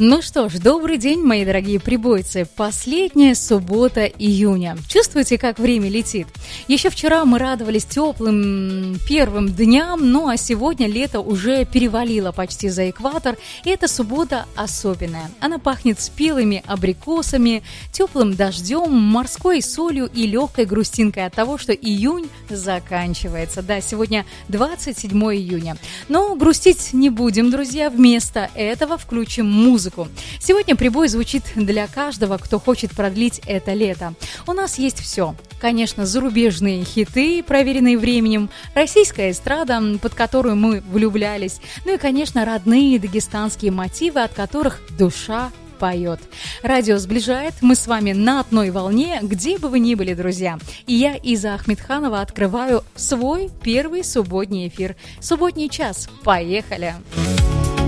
Ну что ж, добрый день, мои дорогие прибойцы. Последняя суббота июня. Чувствуете, как время летит? Еще вчера мы радовались теплым первым дням, ну а сегодня лето уже перевалило почти за экватор, и эта суббота особенная. Она пахнет спелыми абрикосами, теплым дождем, морской солью и легкой грустинкой от того, что июнь заканчивается. Да, сегодня 27 июня. Но грустить не будем, друзья. Вместо этого включим музыку. Сегодня прибой звучит для каждого, кто хочет продлить это лето. У нас есть все. Конечно, зарубежные хиты, проверенные временем, российская эстрада, под которую мы влюблялись, ну и, конечно, родные дагестанские мотивы, от которых душа поет. Радио сближает, мы с вами на одной волне, где бы вы ни были, друзья. И я, Иза Ахмедханова, открываю свой первый субботний эфир. Субботний час. Поехали!